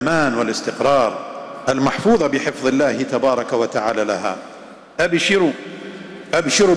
الأمان والاستقرار المحفوظة بحفظ الله تبارك وتعالى لها. أبشروا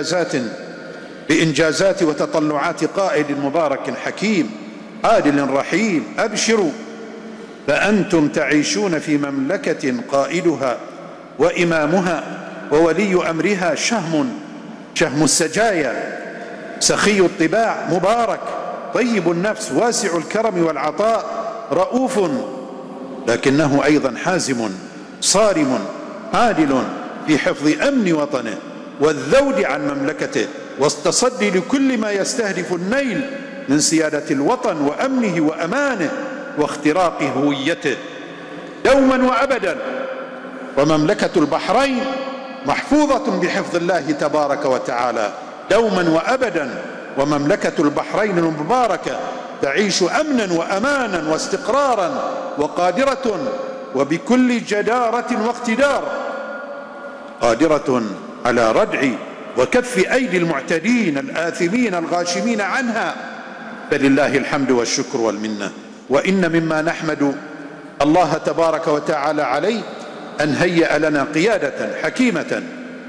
بإنجازات وتطلعات قائد مبارك حكيم عادل رحيم. أبشروا فأنتم تعيشون في مملكة قائدها وإمامها وولي أمرها شهم السجايا سخي الطباع مبارك طيب النفس واسع الكرم والعطاء رؤوف، لكنه أيضا حازم صارم عادل في حفظ أمن وطنه والذود عن مملكته والتصدي لكل ما يستهدف النيل من سيادة الوطن وأمنه وأمانه واختراق هويته دوما وأبدا. ومملكة البحرين محفوظة بحفظ الله تبارك وتعالى دوما وأبدا، ومملكة البحرين المباركة تعيش أمنا وأمانا واستقرارا وقادرة وبكل جدارة واقتدار قادرة على ردع وكف أيدي المعتدين الآثمين الغاشمين عنها، فلله الحمد والشكر والمنة. وإن مما نحمد الله تبارك وتعالى عليه أن هيأ لنا قيادة حكيمة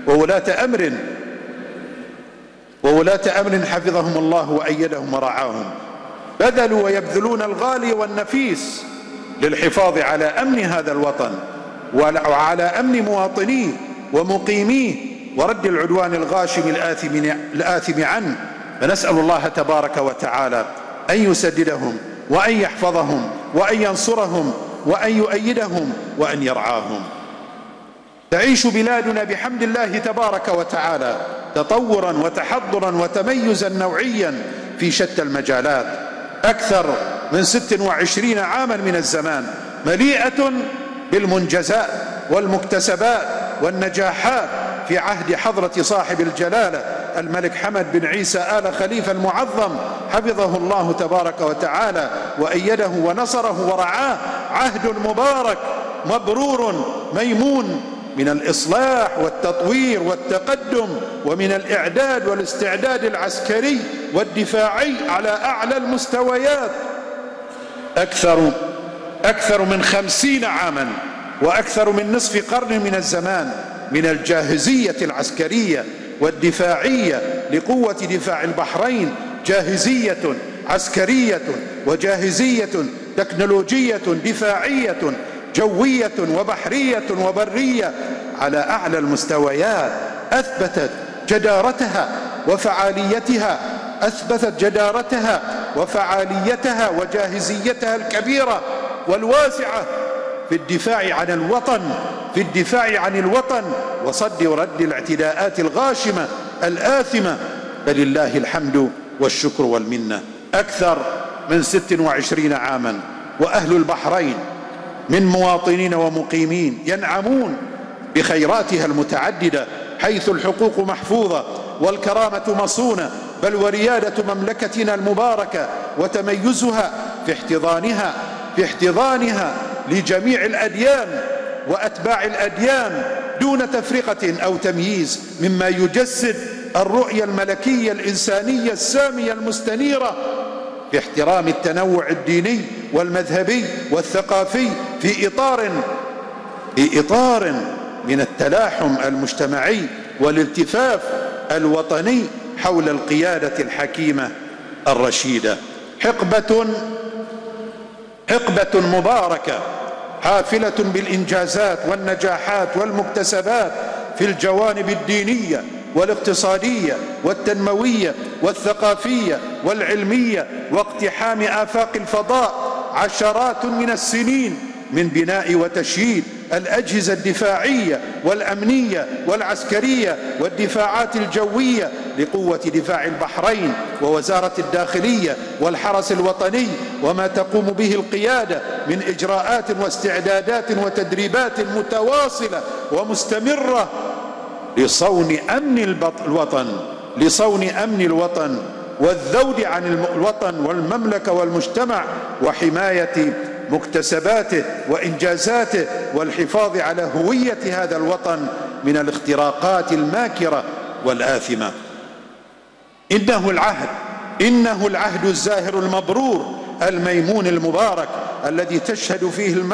وولاة أمر حفظهم الله وأيدهم ورعاهم، بذلوا ويبذلون الغالي والنفيس للحفاظ على أمن هذا الوطن وعلى أمن مواطنيه ومقيميه ورد العدوان الغاشم الآثم عنه. فنسأل الله تبارك وتعالى أن يسددهم وأن يحفظهم وأن ينصرهم وأن يؤيدهم وأن يرعاهم. تعيش بلادنا بحمد الله تبارك وتعالى تطورا وتحضرا وتميزا نوعيا في شتى المجالات، أكثر من 26 عاما من الزمان مليئة بالمنجزات والمكتسبات والنجاحات في عهد حضرة صاحب الجلالة الملك حمد بن عيسى آل خليفة المعظم حفظه الله تبارك وتعالى وأيده ونصره ورعاه. عهد مبارك مبرور ميمون من الإصلاح والتطوير والتقدم ومن الإعداد والاستعداد العسكري والدفاعي على أعلى المستويات، أكثر من 50 عاما وأكثر من نصف قرن من الزمان من الجاهزية العسكرية والدفاعية لقوة دفاع البحرين، جاهزية عسكرية وجاهزية تكنولوجية دفاعية جوية وبحرية وبرية على أعلى المستويات، أثبتت جدارتها وفعاليتها وجاهزيتها الكبيرة والواسعة في الدفاع عن الوطن وصد ورد الاعتداءات الغاشمة الآثمة، فلله الحمد والشكر والمنة. أكثر من 26 عاما وأهل البحرين من مواطنين ومقيمين ينعمون بخيراتها المتعددة، حيث الحقوق محفوظة والكرامة مصونة، بل وريادة مملكتنا المباركة وتميزها في احتضانها لجميع الأديان وأتباع الأديان دون تفرقة أو تمييز، مما يجسد الرؤية الملكية الإنسانية السامية المستنيرة في احترام التنوع الديني والمذهبي والثقافي في إطار من التلاحم المجتمعي والالتفاف الوطني حول القيادة الحكيمة الرشيدة. حقبة مباركة حافلة بالإنجازات والنجاحات والمكتسبات في الجوانب الدينية والاقتصادية والتنموية والثقافية والعلمية واقتحام آفاق الفضاء، عشرات من السنين من بناء وتشييد الأجهزة الدفاعية والأمنية والعسكرية والدفاعات الجوية لقوة دفاع البحرين ووزارة الداخلية والحرس الوطني، وما تقوم به القيادة من إجراءات واستعدادات وتدريبات متواصلة ومستمرة لصون أمن الوطن والذود عن الوطن والمملكة والمجتمع وحماية مكتسباته وإنجازاته والحفاظ على هوية هذا الوطن من الاختراقات الماكرة والآثمة. إنه العهد الزاهر المبرور الميمون المبارك الذي تشهد فيه